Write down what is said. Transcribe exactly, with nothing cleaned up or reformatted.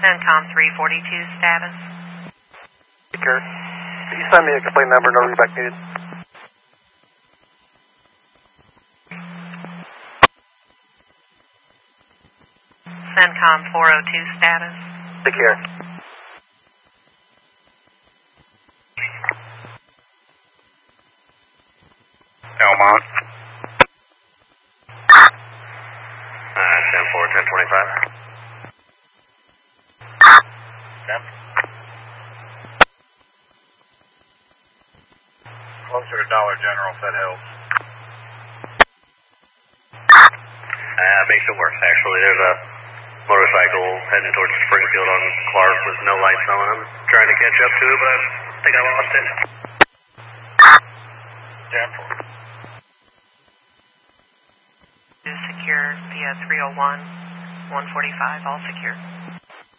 CENTCOM three forty-two status. Secure. Can you send me a complaint number, no readback needed? CENTCOM four oh two status. Secure. Elmont. Uh, ten four, ten twenty-five. ten. Closer to Dollar General, if that helps. Uh, makes it worse, actually. There's a motorcycle heading towards Springfield on Clark with no lights on. I'm trying to catch up to it, but I think I lost it. ten four. Secure via three oh one, one forty-five, all secure.